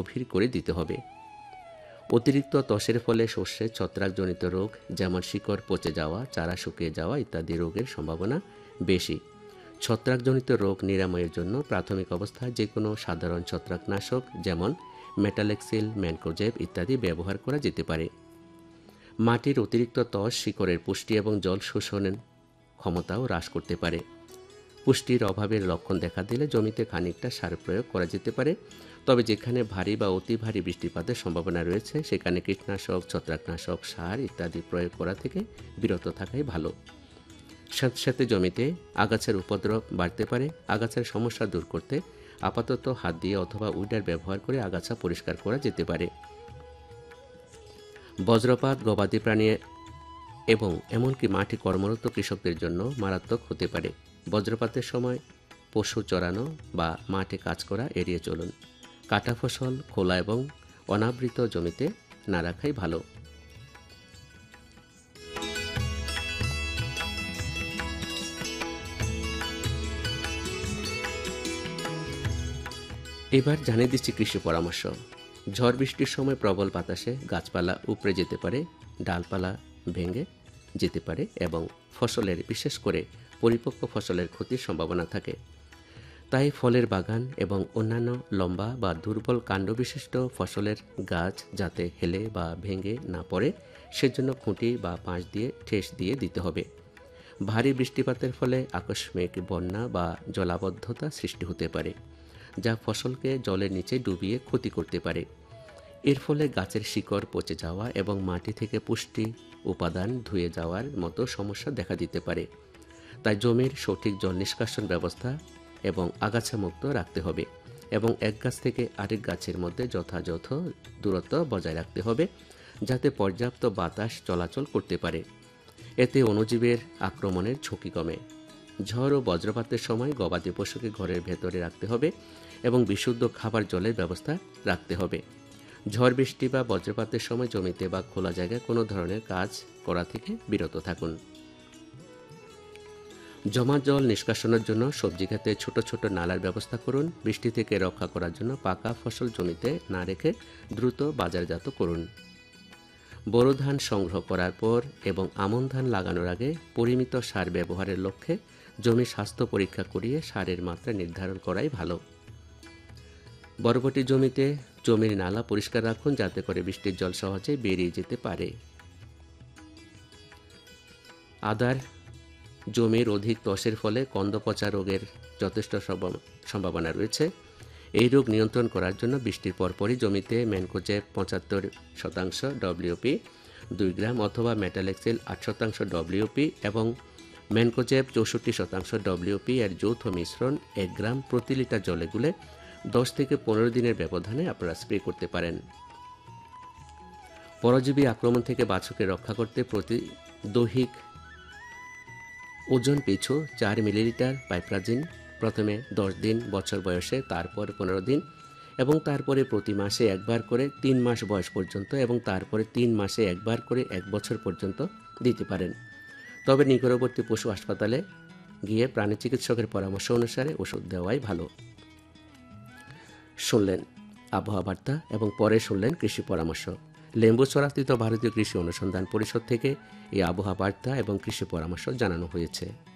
গভীর করে দিতে হবে। অতিরিক্ত ত্বসের ফলে শস্যে ছত্রাকজনিত রোগ যেমন শিকড় পচে যাওয়া, চারা শুকিয়ে যাওয়া ইত্যাদি রোগের সম্ভাবনা বেশি। ছত্রাকজনিত রোগ নিরাময়ের জন্য প্রাথমিক অবস্থায় যে কোনো সাধারণ ছত্রাকনাশক যেমন মেটালেক্সিল, ম্যানকোজেব ইত্যাদি ব্যবহার করা যেতে পারে। মাটির অতিরিক্ত ত্বস শিকড়ের পুষ্টি এবং জল শোষণের ক্ষমতাও হ্রাস করতে পারে। পুষ্টির অভাবের লক্ষণ দেখা দিলে জমিতে খানিকটা সার প্রয়োগ করা যেতে পারে, তবে যেখানে ভারী বা অতি ভারী বৃষ্টিপাতের সম্ভাবনা রয়েছে সেখানে কীটনাশক, ছত্রাকনাশক, সার ইত্যাদি প্রয়োগ করা থেকে বিরত থাকাই ভালো। সাথে সাথে জমিতে আগাছার উপদ্রব বাড়তে পারে। আগাছার সমস্যা দূর করতে আপাতত হাত দিয়ে অথবা উইডার ব্যবহার করে আগাছা পরিষ্কার করা যেতে পারে। বজ্রপাত গবাদি প্রাণী এবং এমনকি মাঠে কর্মরত কৃষকদের জন্য মারাত্মক হতে পারে। বজ্রপাতের সময় পশু চরানো বা মাঠে কাজ করা এড়িয়ে চলুন। কাটা ফসল খোলা এবং অনাবৃত জমিতে না রাখাই ভালো। এবার জানিয়ে দিচ্ছি কৃষি পরামর্শ। ঝড় বৃষ্টির সময় প্রবল বাতাসে গাছপালা উপড়ে যেতে পারে, ডালপালা ভেঙে যেতে পারে এবং ফসলের, বিশেষ করে পরিপক্ক ফসলের ক্ষতির সম্ভাবনা থাকে। তাই ফলের বাগান এবং অন্যান্য লম্বা বা দুর্বল কাণ্ডবিশিষ্ট ফসলের গাছ যাতে হেলে বা ভেঙে না পড়ে সেজন্য খুঁটি বা পাঁচ দিয়ে ঠেস দিয়ে দিতে হবে। ভারী বৃষ্টিপাতের ফলে আকস্মিক বন্যা বা জলাবদ্ধতা সৃষ্টি হতে পারে, যা ফসলকে জলের নিচে ডুবিয়ে ক্ষতি করতে পারে। এর ফলে গাছের শিকড় পচে যাওয়া এবং মাটি থেকে পুষ্টি উপাদান ধুয়ে যাওয়ার মতো সমস্যা দেখা দিতে পারে। তাই জমির সঠিক জল নিষ্কাশন ব্যবস্থা এবং আগাছামুক্ত রাখতে হবে এবং এক গাছ থেকে আরেক গাছের মধ্যে যথাযথ দূরত্ব বজায় রাখতে হবে যাতে পর্যাপ্ত বাতাস চলাচল করতে পারে। এতে অণুজীবের আক্রমণের ঝুঁকি কমে। ঝড় ও বজ্রপাতের সময় গবাদি পশুকে ঘরের ভেতরে রাখতে হবে এবং বিশুদ্ধ খাবার জলের ব্যবস্থা রাখতে হবে। ঝড় বৃষ্টি বা বজ্রপাতের সময় জমিতে বা খোলা জায়গায় কোনো ধরনের কাজ করা থেকে বিরত থাকুন। জমা জল নিষ্কাশনের জন্য সবজি ক্ষেতে ছোট ছোট নালার ব্যবস্থা করুন। বৃষ্টি থেকে রক্ষা করার জন্য পাকা ফসল জমিতে না রেখে দ্রুত বাজারজাত করুন। বোরো ধান সংগ্রহ করার পর এবং আমন ধান লাগানোর আগে পরিমিত সার ব্যবহারের লক্ষ্যে জমির স্বাস্থ্য পরীক্ষা করিয়ে সারের মাত্রা নির্ধারণ করাই ভালো। বরবটি জমিতে জমির নালা পরিষ্কার রাখুন যাতে করে বৃষ্টির জল সহজে বেরিয়ে যেতে পারে। আদার জমির অধিক ত্বসের ফলে কন্দপচা রোগের যথেষ্ট সম্ভাবনা রয়েছে। এই রোগ নিয়ন্ত্রণ করার জন্য বৃষ্টির পরপরই জমিতে ম্যানকোজেব 75% WP 2 গ্রাম অথবা মেটালেক্সিল 8% WP এবং ম্যানকোজেব 64% WP এর যৌথ মিশ্রণ 1 গ্রাম প্রতি লিটার জলে গুলে 10 থেকে 15 দিনের ব্যবধানে আপনারা স্প্রে করতে পারেন। পরজীবী আক্রমণ থেকে বাছুরকে রক্ষা করতে প্রতি দৈহিক ওজন পিছু 4 মিলিলিটার পাইপ্রাজিন প্রথমে 10 দিন বছর বয়সে, তারপর 15 দিন এবং তারপরে প্রতি মাসে একবার করে 3 মাস বয়স পর্যন্ত এবং তারপরে 3 মাসে একবার করে 1 বছর পর্যন্ত দিতে পারেন। তবে নিকটবর্তী পশু হাসপাতালে গিয়ে প্রাণী চিকিৎসকের পরামর্শ অনুসারে ওষুধ দেওয়াই ভালো। শুনলেন আবহাওয়া বার্তা এবং পরে শুনলেন কৃষি পরামর্শ। লেম্বুছড়াস্থিত ভারতীয় কৃষি অনুসন্ধান পরিষদ থেকে এই আবহাওয়া বার্তা এবং কৃষি পরামর্শ জানানো হয়েছে।